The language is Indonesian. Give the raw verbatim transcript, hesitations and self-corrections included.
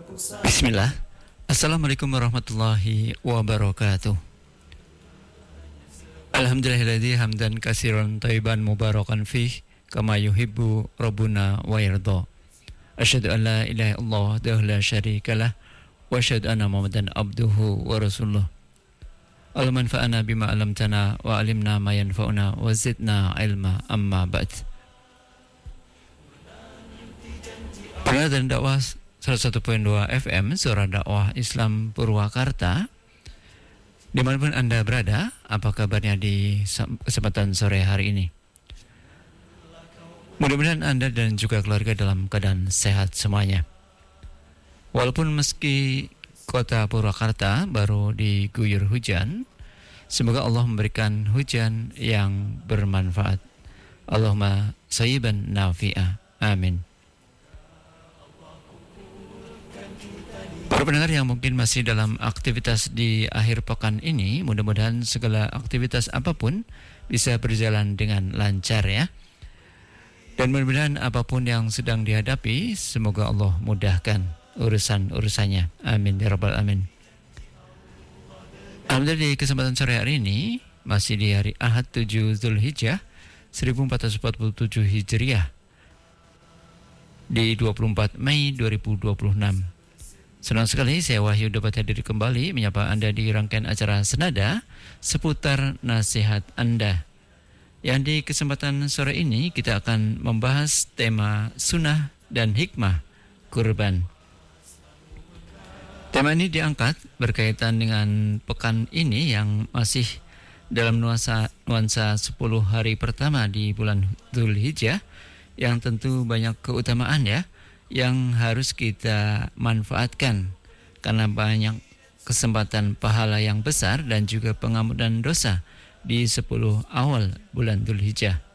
Bismillah. Assalamualaikum warahmatullahi wabarakatuh. Alhamdulillahilladzi hamdan katsiran thayyiban mubarakan fih kama yuhibbu rabbuna wa yarda. Asyhadu an la ilaha illallah wahdahu la syarikalah wa asyhadu anna Muhammadan abduhu wa rasuluh. Allahumma anfa'na bima 'allamtana wa 'allimna ma yanfa'una wa zidna ilma amma ba'd. Pendengar dan dakwah seratus satu koma dua F M Suara Dakwah Islam Purwakarta, dimanapun Anda berada, apa kabarnya di kesempatan sore hari ini? Mudah-mudahan Anda dan juga keluarga dalam keadaan sehat semuanya. Walaupun meski kota Purwakarta baru diguyur hujan, semoga Allah memberikan hujan yang bermanfaat. Allahumma sayyiban nafi'ah. Amin. Para pendengar yang mungkin masih dalam aktivitas di akhir pekan ini, mudah-mudahan segala aktivitas apapun bisa berjalan dengan lancar ya. Dan mudah-mudahan apapun yang sedang dihadapi, semoga Allah mudahkan urusan-urusannya. Amin ya rabbal alamin. Alhamdulillah, di kesempatan sore hari ini, masih di hari Ahad tujuh Zulhijjah seribu empat ratus empat puluh tujuh Hijriah, di dua puluh empat Mei dua ribu dua puluh enam. Senang sekali saya Wahyu dapat hadir kembali menyapa Anda di rangkaian acara Senada seputar nasihat Anda. Yang di kesempatan sore ini kita akan membahas tema sunnah dan hikmah kurban. Tema ini diangkat berkaitan dengan pekan ini yang masih dalam nuansa, nuansa sepuluh hari pertama di bulan Dzulhijjah, yang tentu banyak keutamaan ya, yang harus kita manfaatkan karena banyak kesempatan pahala yang besar dan juga pengampunan dosa di sepuluh awal bulan Dzulhijjah.